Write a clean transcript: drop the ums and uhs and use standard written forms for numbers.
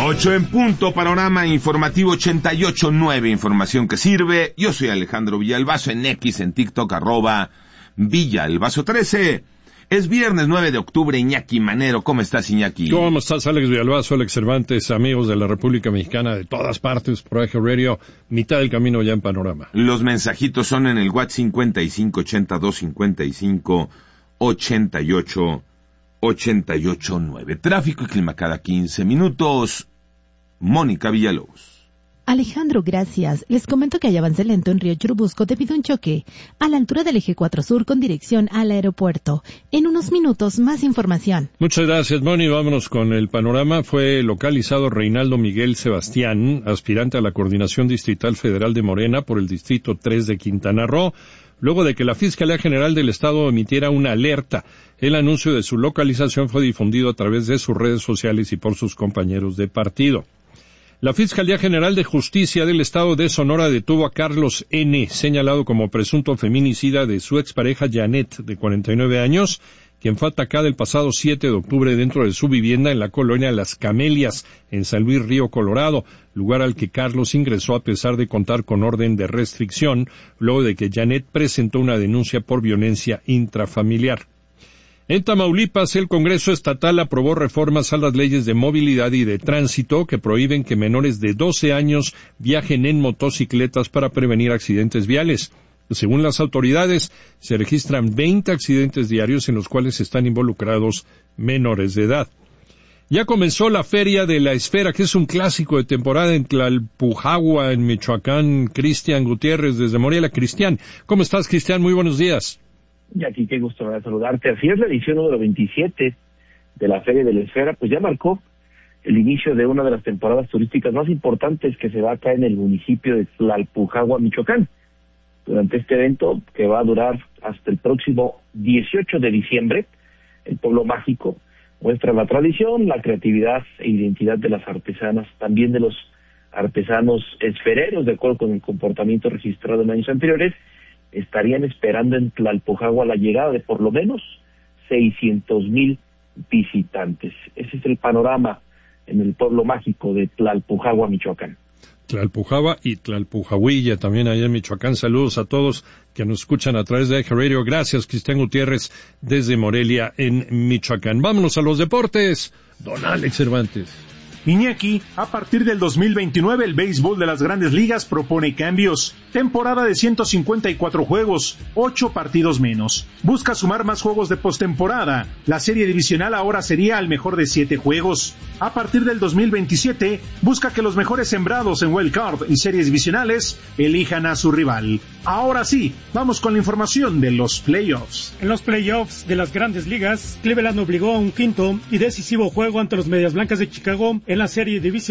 8 en punto, panorama informativo 88.9, información que sirve. Yo soy Alejandro Villalbazo en X, en TikTok, @Villalbazo13. Es viernes 9 de octubre, Iñaki Manero. ¿Cómo estás, Iñaki? ¿Cómo estás, Alex Villalbazo, Alex Cervantes, amigos de la República Mexicana de todas partes, por Eje Radio, mitad del camino ya en panorama? Los mensajitos son en el WhatsApp 5582558889. Tráfico y clima cada 15 minutos. Mónica Villalobos. Alejandro, gracias. Les comento que hay avance lento en Río Churubusco debido a un choque a la altura del eje 4 Sur con dirección al aeropuerto. En unos minutos, más información. Muchas gracias, Moni. Vámonos con el panorama. Fue localizado Reinaldo Miguel Sebastián, aspirante a la Coordinación Distrital Federal de Morena por el Distrito 3 de Quintana Roo, luego de que la Fiscalía General del Estado emitiera una alerta. El anuncio de su localización fue difundido a través de sus redes sociales y por sus compañeros de partido. La Fiscalía General de Justicia del Estado de Sonora detuvo a Carlos N., señalado como presunto feminicida de su expareja Janet, de 49 años, quien fue atacada el pasado 7 de octubre dentro de su vivienda en la colonia Las Camelias, en San Luis Río Colorado, lugar al que Carlos ingresó a pesar de contar con orden de restricción, luego de que Janet presentó una denuncia por violencia intrafamiliar. En Tamaulipas, el Congreso Estatal aprobó reformas a las leyes de movilidad y de tránsito que prohíben que menores de 12 años viajen en motocicletas para prevenir accidentes viales. Según las autoridades, se registran 20 accidentes diarios en los cuales están involucrados menores de edad. Ya comenzó la Feria de la Esfera, que es un clásico de temporada en Tlalpujahua, en Michoacán. Cristian Gutiérrez, desde Morelia. Cristian, ¿cómo estás, Cristian? Muy buenos días. Y aquí qué gusto saludarte. Así es, la edición número 27 de la Feria de la Esfera, pues ya marcó el inicio de una de las temporadas turísticas más importantes que se va acá en el municipio de Tlalpujahua, Michoacán. Durante este evento, que va a durar hasta el próximo 18 de diciembre, el pueblo mágico muestra la tradición, la creatividad e identidad de las artesanas, también de los artesanos esfereros, de acuerdo con el comportamiento registrado en años anteriores. Estarían esperando en Tlalpujahua la llegada de por lo menos 600,000 visitantes. Ese es el panorama en el pueblo mágico de Tlalpujahua, Michoacán. Tlalpujahua y Tlalpujahuilla, también allá en Michoacán. Saludos a todos que nos escuchan a través de Eje Radio. Gracias, Cristian Gutiérrez, desde Morelia, en Michoacán. Vámonos a los deportes. Don Alex Cervantes. Iñaki, a partir del 2029 el béisbol de las Grandes Ligas propone cambios. Temporada de 154 juegos, 8 partidos menos. Busca sumar más juegos de postemporada. La serie divisional ahora sería al mejor de 7 juegos. A partir del 2027 busca que los mejores sembrados en Wild Card y series divisionales elijan a su rival. Ahora sí, vamos con la información de los playoffs. En los playoffs de las Grandes Ligas, Cleveland obligó a un quinto y decisivo juego ante los Medias Blancas de Chicago en la serie divisional